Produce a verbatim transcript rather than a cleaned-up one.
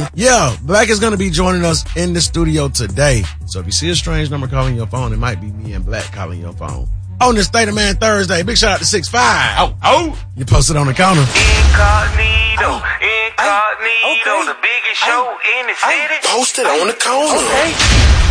phone. Yeah, Black is going to be joining us in the studio today. So if you see a strange number calling your phone, it might be me and Black calling your phone. On this State of Man Thursday, big shout out to six five. Oh, oh. You posted on the counter. Incognito, incognito, the biggest show in the city. Posted on the corner. Okay.